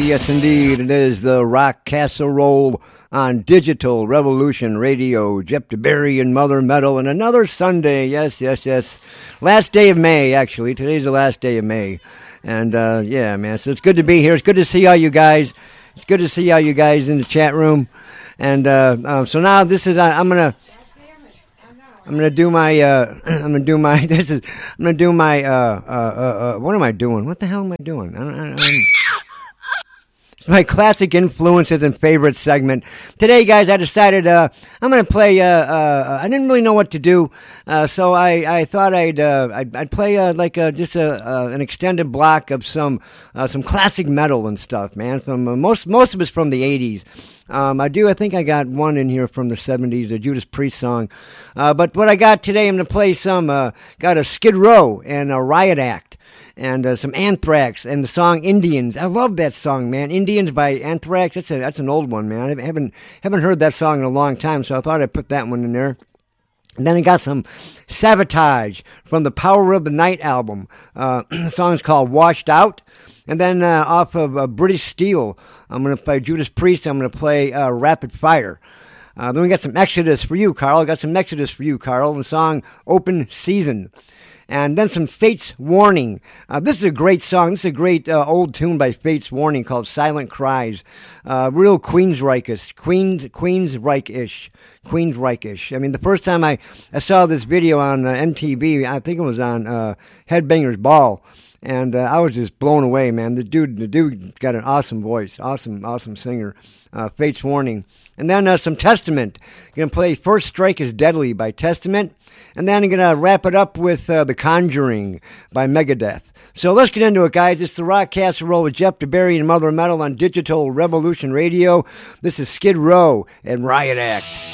yes indeed, it is the Rock Casserole on Digital Revolution Radio. Jeff DeBerry and Mother Metal, and another Sunday, yes. Last day of May, actually. Today's the last day of May. And, yeah, man, so it's good to be here. It's good to see all you guys. It's good to see all you guys in the chat room. And, so now this is, I'm gonna do my, what am I doing? What the hell am I doing? My classic influences and favorite segment. Today, guys, I decided, I'm gonna play, I didn't really know what to do, so I thought I'd play, just an extended block of some classic metal and stuff, man. From, most of it's from the 80s. I think I got one in here from the 70s, a Judas Priest song. But what I got today, I'm going to play got a Skid Row and a Riot Act and some Anthrax and the song Indians. I love that song, man. Indians by Anthrax. That's an old one, man. I haven't heard that song in a long time, so I thought I'd put that one in there. And then I got some Sabotage from the Power of the Night album. The song's called Washed Out. And then off of British Steel, I'm going to play Judas Priest. I'm going to play Rapid Fire. Then we got some Exodus for you, Carl. The song Open Season. And then some Fates Warning. This is a great song. This is a great old tune by Fates Warning called Silent Cries. Real Queensryche-ish. I mean, the first time I saw this video on MTV, I think it was on Headbangers Ball. And I was just blown away, man. The dude got an awesome voice, awesome singer. Fates Warning, and then some Testament. Gonna play First Strike is Deadly by Testament, and then I'm gonna wrap it up with The Conjuring by Megadeth. So let's get into it, guys. It's the Rock Casserole with Jeff DeBerry and Mother Metal on Digital Revolution Radio. This is Skid Row and Riot Act.